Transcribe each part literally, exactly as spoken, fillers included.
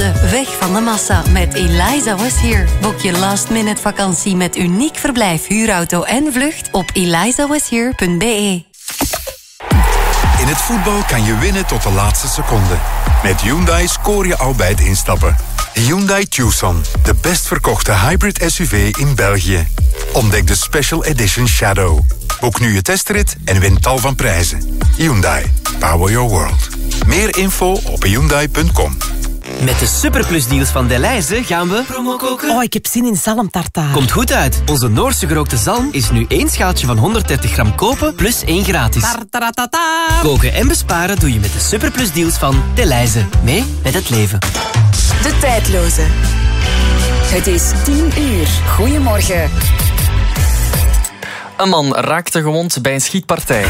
tijdloze, weg van de massa met Eliza Was Here. Boek je last minute vakantie met uniek verblijf, huurauto en vlucht op eliza was here punt b e. In het voetbal kan je winnen tot de laatste seconde. Met Hyundai scoor je al bij het instappen. Hyundai Tucson, de best verkochte hybrid S U V in België. Ontdek de Special Edition Shadow. Boek nu je testrit en win tal van prijzen. Hyundai, power your world. Meer info op hyundai punt com. Met de superplusdeals van Delhaize gaan we promo koken. Oh, ik heb zin in zalmtartaar. Komt goed uit. Onze Noorse gerookte zalm is nu één schaaltje van honderddertig gram kopen plus één gratis. Tartaratata. Koken en besparen doe je met de superplusdeals van Delhaize. Mee met het leven. De tijdloze. Het is tien uur. Goedemorgen. Een man raakte gewond bij een schietpartij.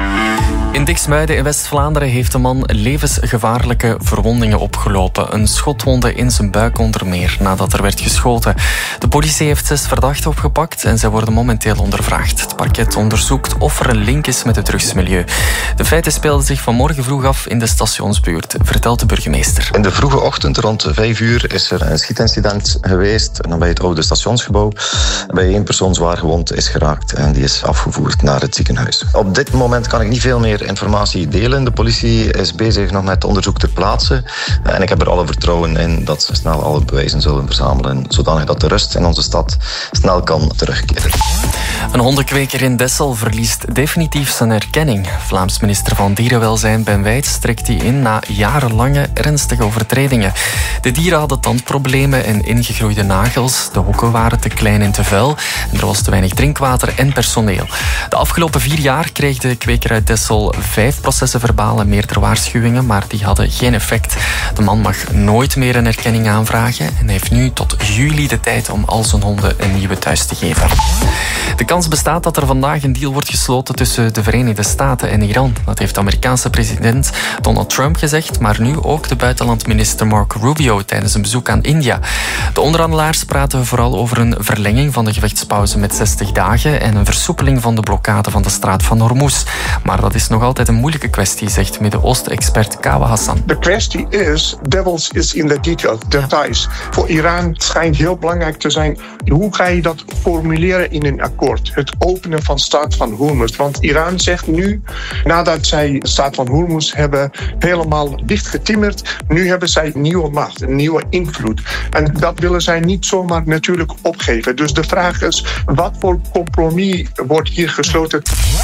In Diksmuiden in West-Vlaanderen heeft de man levensgevaarlijke verwondingen opgelopen. Een schotwonde in zijn buik onder meer, nadat er werd geschoten. De politie heeft zes verdachten opgepakt en zij worden momenteel ondervraagd. Het parket onderzoekt of er een link is met het drugsmilieu. De feiten speelden zich vanmorgen vroeg af in de stationsbuurt, vertelt de burgemeester. In de vroege ochtend, rond vijf uur, is er een schietincident geweest bij het oude stationsgebouw. Bij één persoon zwaar gewond is geraakt en die is afgevoerd naar het ziekenhuis. Op dit moment kan ik niet veel meer informatie delen. De politie is bezig nog met onderzoek ter plaatse. En ik heb er alle vertrouwen in dat ze snel alle bewijzen zullen verzamelen, zodanig dat de rust in onze stad snel kan terugkeren. Een hondenkweker in Dessel verliest definitief zijn erkenning. Vlaams minister van Dierenwelzijn Ben Wijts trekt die in na jarenlange ernstige overtredingen. De dieren hadden tandproblemen en ingegroeide nagels. De hokken waren te klein en te vuil. En er was te weinig drinkwater en personeel. De afgelopen vier jaar kreeg de kweker uit Dessel vijf processen verbaal en meerdere waarschuwingen, maar die hadden geen effect. De man mag nooit meer een erkenning aanvragen en heeft nu tot juli de tijd om al zijn honden een nieuwe thuis te geven. De kans bestaat dat er vandaag een deal wordt gesloten tussen de Verenigde Staten en Iran. Dat heeft de Amerikaanse president Donald Trump gezegd, maar nu ook de buitenlandminister Marco Rubio tijdens een bezoek aan India. De onderhandelaars praten vooral over een verlenging van de gevechtspauze met zestig dagen en een versoepeling van de blokkade van de straat van Hormuz. Maar dat is nog altijd een moeilijke kwestie, zegt Midden-Oosten-expert Kawa Hassan. De kwestie is, devils is in the details, details. Voor Iran schijnt heel belangrijk te zijn, hoe ga je dat formuleren in een akkoord? Het openen van straat van Hormuz. Want Iran zegt nu, nadat zij de straat van Hormuz hebben helemaal dichtgetimmerd, nu hebben zij een nieuwe macht, een nieuwe invloed. En dat willen zij niet zomaar natuurlijk opgeven. Dus de vraag is, wat voor compromis wordt hier gesloten?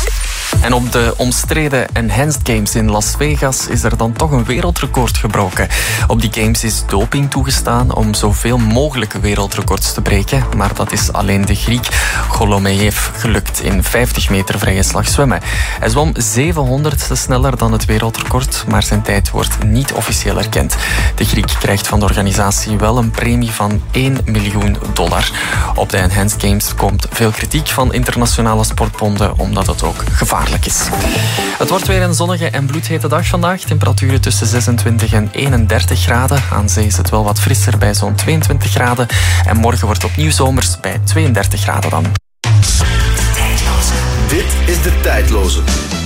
En op de omstreden Enhanced Games in Las Vegas is er dan toch een wereldrecord gebroken. Op die games is doping toegestaan om zoveel mogelijk wereldrecords te breken. Maar dat is alleen de Griek Golomeyev gelukt in vijftig meter vrije slag zwemmen. Hij zwom zevenhonderdste sneller dan het wereldrecord, maar zijn tijd wordt niet officieel erkend. De Griek krijgt van de organisatie wel een premie van één miljoen dollar. Op de Enhanced Games komt veel kritiek van internationale sportbonden, omdat het ook gevaarlijk is. Het wordt weer een zonnige en bloedhete dag vandaag. Temperaturen tussen zesentwintig en eenendertig graden. Aan zee is het wel wat frisser bij zo'n tweeëntwintig graden. En morgen wordt het opnieuw zomers bij tweeëndertig graden dan. Dit is De Tijdloze.